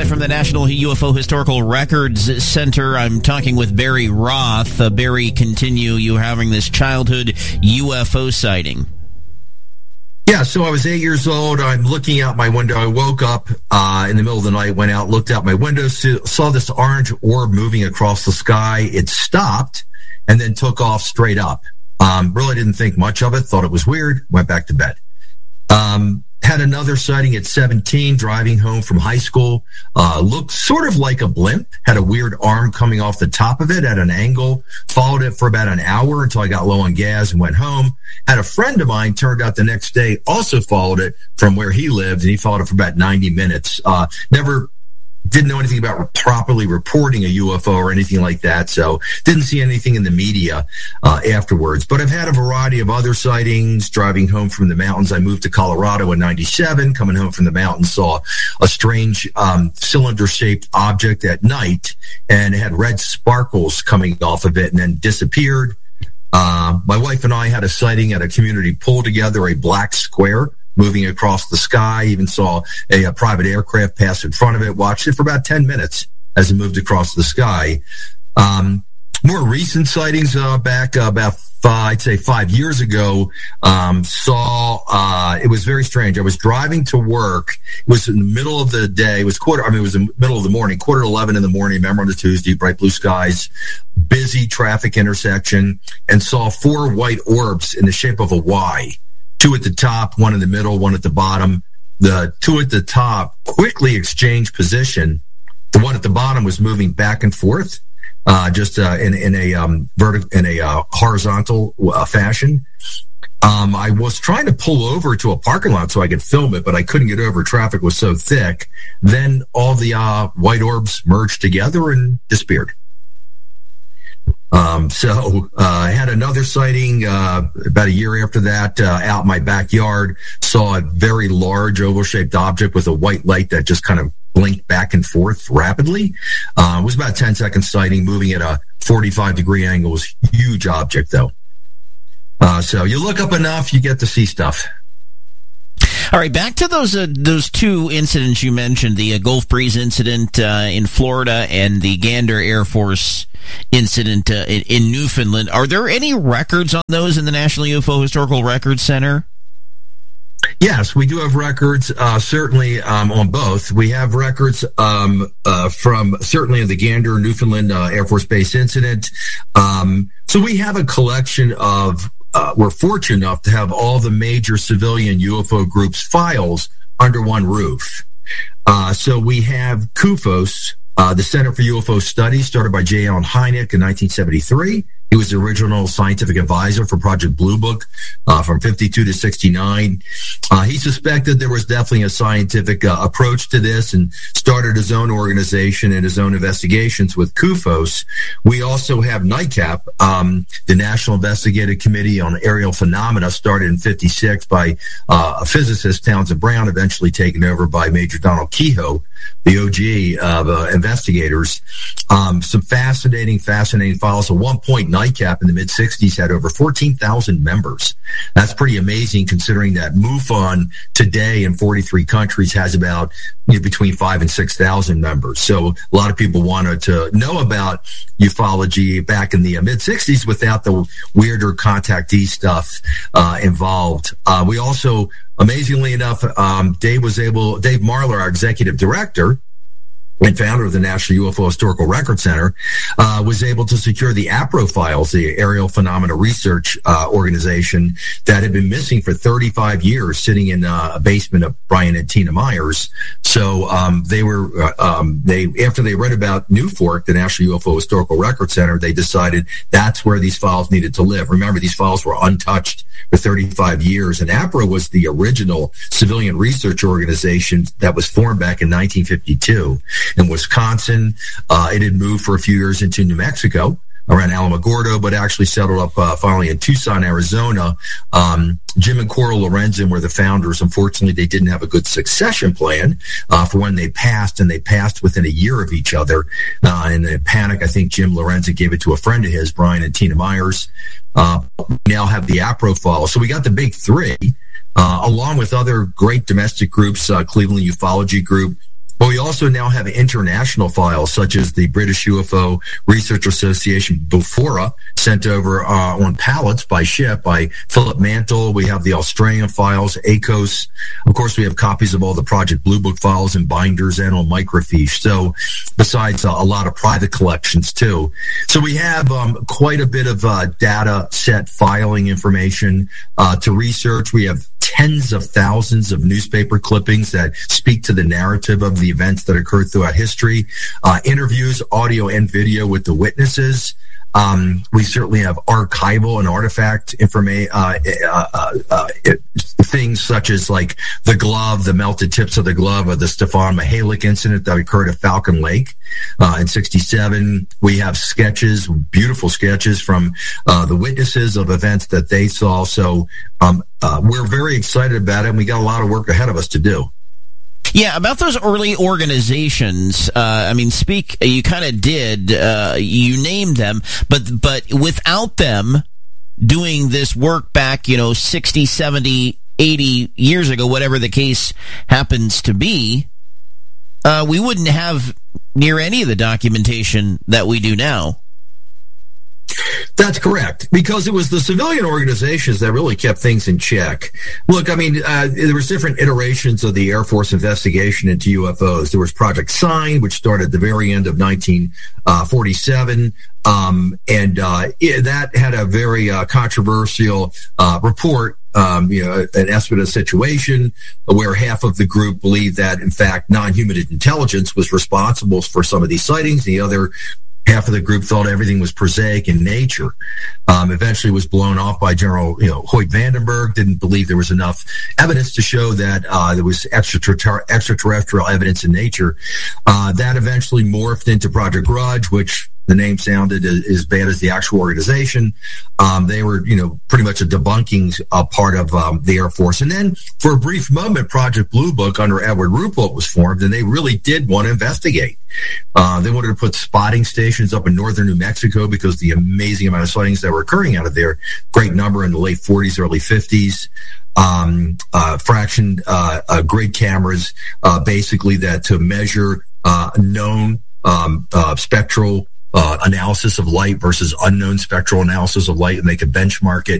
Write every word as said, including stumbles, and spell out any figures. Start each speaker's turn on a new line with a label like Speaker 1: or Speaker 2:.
Speaker 1: live from the National U F O Historical Records Center. I'm talking with Barry Roth. Uh, Barry, continue. You having this childhood U F O sighting.
Speaker 2: Yeah, so I was eight years old. I'm looking out my window. I woke up uh, in the middle of the night, went out, looked out my window, saw this orange orb moving across the sky. It stopped and then took off straight up. Um, really didn't think much of it, thought it was weird, went back to bed. Um, had another sighting at seventeen, driving home from high school. Uh, looked sort of like a blimp, had a weird arm coming off the top of it at an angle. Followed it for about an hour until I got low on gas and went home. Had a friend of mine, turned out the next day, also followed it from where he lived, and he followed it for about ninety minutes. Uh, never didn't know anything about properly reporting a U F O or anything like that, so didn't see anything in the media uh, afterwards. But I've had a variety of other sightings. Driving home from the mountains, I moved to Colorado in ninety-seven. Coming home from the mountains, saw a strange um, cylinder-shaped object at night, and it had red sparkles coming off of it and then disappeared. Uh, my wife and I had a sighting at a community pool together, a black square moving across the sky. Even saw a, a private aircraft pass in front of it. Watched it for about ten minutes as it moved across the sky. Um, more recent sightings uh, back uh, about five, I'd say five years ago. Um, saw uh, it was very strange. I was driving to work. It was in the middle of the day. It was quarter. I mean, it was the middle of the morning, quarter to eleven in the morning. Remember, on a Tuesday, bright blue skies, busy traffic intersection, and saw four white orbs in the shape of a Y. Two at the top, one in the middle, one at the bottom. The two at the top quickly exchanged position. The one at the bottom was moving back and forth, uh, just uh, in, in a um, vertic- in a uh, horizontal uh, fashion. Um, I was trying to pull over to a parking lot so I could film it, but I couldn't get over. Traffic was so thick. Then all the uh, white orbs merged together and disappeared. Um, so, uh, I had another sighting, uh, about a year after that, uh, out in my backyard, saw a very large oval-shaped object with a white light that just kind of blinked back and forth rapidly. Uh, it was about a ten second sighting, moving at a forty-five degree angle. It was a huge object, though. Uh, so you look up enough, you get to see stuff.
Speaker 1: All right, back to those uh, those two incidents you mentioned, the uh, Gulf Breeze incident uh, in Florida and the Gander Air Force incident uh, in, in Newfoundland. Are there any records on those in the National U F O Historical Records Center?
Speaker 2: Yes, we do have records, uh, certainly um, on both. We have records um, uh, from certainly the Gander, Newfoundland uh, Air Force Base incident. Um, so we have a collection of Uh, we're fortunate enough to have all the major civilian U F O groups' files under one roof. Uh, so we have C U F O S, uh, the Center for U F O Studies, started by J. Allen Hynek in nineteen seventy-three. He was the original scientific advisor for Project Blue Book uh, from fifty-two to sixty-nine. Uh, he suspected there was definitely a scientific uh, approach to this and started his own organization and his own investigations with C U F O S. We also have NICAP, um, the National Investigative Committee on Aerial Phenomena, started in fifty-six by uh, a physicist, Townsend Brown, eventually taken over by Major Donald Kehoe, the O G of uh, investigators. Um, some fascinating, fascinating files. At one point, NICAP in the mid-sixties had over fourteen thousand members. That's pretty amazing considering that MUFON today in forty-three countries has about you know, between five and six thousand members. So a lot of people wanted to know about ufology back in the mid-sixties without the weirder contactee stuff uh, involved. Uh, we also, amazingly enough, um, Dave was able, Dave Marler, our executive director and founder of the National U F O Historical Record Center, uh, was able to secure the APRO files, the Aerial Phenomena Research uh, organization that had been missing for thirty-five years, sitting in uh, a basement of Brian and Tina Myers. So um, they were, uh, um, they after they read about Newfork, the National U F O Historical Record Center, they decided that's where these files needed to live. Remember, these files were untouched for thirty-five years, and APRO was the original civilian research organization that was formed back in nineteen fifty-two. In Wisconsin. Uh, it had moved for a few years into New Mexico around Alamogordo, but actually settled up uh, finally in Tucson, Arizona. Um, Jim and Coral Lorenzen were the founders. Unfortunately, they didn't have a good succession plan uh, for when they passed, and they passed within a year of each other. Uh, in a panic, I think Jim Lorenzen gave it to a friend of his, Brian and Tina Myers. Uh, we now have the APRO file. So we got the big three, uh, along with other great domestic groups, uh, Cleveland Ufology Group, but we also now have international files such as the British U F O Research Association, BOFORA, sent over uh, on pallets by ship by Philip Mantle. We have the Australian files, A C O S. Of course, we have copies of all the Project Blue Book files and binders and on microfiche. So besides uh, a lot of private collections too. So we have um, quite a bit of uh, data set filing information uh, to research. We have tens of thousands of newspaper clippings that speak to the narrative of the events that occurred throughout history, uh, interviews, audio and video with the witnesses. Um, we certainly have archival and artifact information, uh, uh, uh, uh, things such as like the glove, the melted tips of the glove of the Stefan Mihalik incident that occurred at Falcon Lake uh, in sixty-seven. We have sketches, beautiful sketches from uh, the witnesses of events that they saw. So um, uh, we're very excited about it, and we got a lot of work ahead of us to do.
Speaker 1: Yeah, about those early organizations, uh, I mean, speak, you kind of did, uh, you named them, but, but without them doing this work back, you know, sixty, seventy, eighty years ago, whatever the case happens to be, uh, we wouldn't have near any of the documentation that we do now.
Speaker 2: That's correct, because it was the civilian organizations that really kept things in check. Look, I mean, uh, there was different iterations of the Air Force investigation into U F Os. There was Project Sign, which started at the very end of nineteen forty-seven, um, and uh, it, that had a very uh, controversial uh, report. Um, you know, an estimate of situation where half of the group believed that, in fact, non-human intelligence was responsible for some of these sightings. The other half of the group thought everything was prosaic in nature. Um, eventually was blown off by General, you know, Hoyt Vandenberg, didn't believe there was enough evidence to show that uh, there was extraterrestrial, extraterrestrial evidence in nature. Uh, that eventually morphed into Project Grudge, which the name sounded as bad as the actual organization. Um, they were, you know, pretty much a debunking uh, part of um, the Air Force. And then for a brief moment, Project Blue Book under Edward Ruppelt was formed, and they really did want to investigate. Uh, they wanted to put spotting stations up in northern New Mexico because the amazing amount of sightings that were occurring out of there, great number in the late forties, early fifties. Um, uh, fraction, uh, uh, grid cameras, uh, basically that to measure uh, known um, uh, spectral Uh, analysis of light versus unknown spectral analysis of light, and they could benchmark it